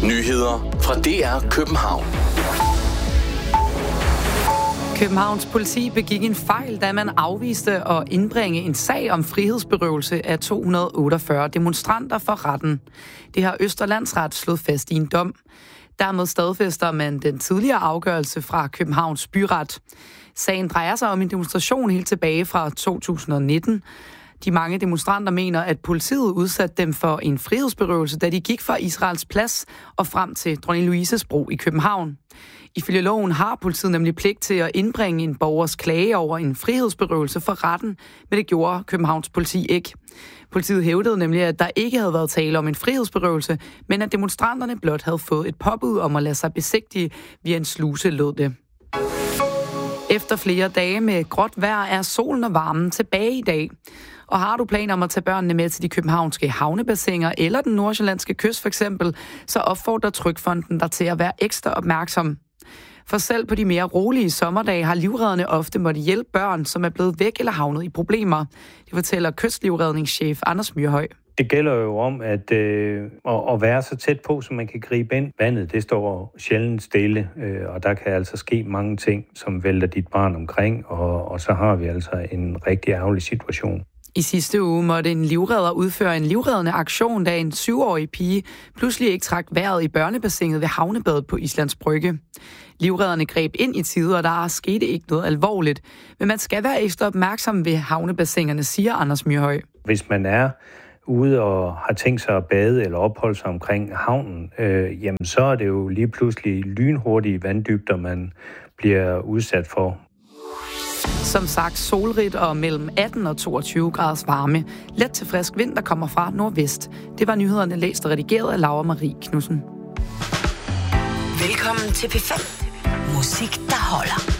Nyheder fra DR København. Københavns politi begik en fejl, da man afviste at indbringe en sag om frihedsberøvelse af 248 demonstranter for retten. Det har Østre Landsret slået fast i en dom. Dermed stadfæster man den tidligere afgørelse fra Københavns byret. Sagen drejer sig om en demonstration helt tilbage fra 2019. De mange demonstranter mener, at politiet udsatte dem for en frihedsberøvelse, da de gik fra Israels Plads og frem til Dronning Louises Bro i København. Ifølge loven har politiet nemlig pligt til at indbringe en borgers klage over en frihedsberøvelse for retten, men det gjorde Københavns politi ikke. Politiet hævdede nemlig, at der ikke havde været tale om en frihedsberøvelse, men at demonstranterne blot havde fået et påbud om at lade sig besigtige via en sluse, lød det. Efter flere dage med gråt vejr er solen og varmen tilbage i dag. Og har du planer om at tage børnene med til de københavnske havnebassiner eller den nordsjællandske kyst for eksempel, så opfordrer Trygfonden dig til at være ekstra opmærksom. For selv på de mere rolige sommerdage har livredderne ofte måttet hjælpe børn, som er blevet væk eller havnet i problemer. Det fortæller kystlivredningschef Anders Myrhøj. Det gælder jo om at være så tæt på, så man kan gribe ind. Vandet, det står sjældent stille, og der kan altså ske mange ting, som vælter dit barn omkring, og så har vi altså en rigtig ærgerlig situation. I sidste uge måtte en livredder udføre en livreddende aktion, da en 7-årig pige pludselig ikke trak vejret i børnebassinet ved havnebadet på Islands Brygge. Livredderne greb ind i tide, og der skete ikke noget alvorligt. Men man skal være ekstra opmærksom ved havnebassinerne, siger Anders Myrhøj. Hvis man er ude og har tænkt sig at bade eller opholde sig omkring havnen, jamen så er det jo lige pludselig lynhurtige vanddybder, man bliver udsat for. Som sagt solrigt og mellem 18 og 22 graders varme. Let til frisk vind, der kommer fra nordvest. Det var nyhederne læst og redigeret af Laura Marie Knudsen. Velkommen til P5. Musik, der holder.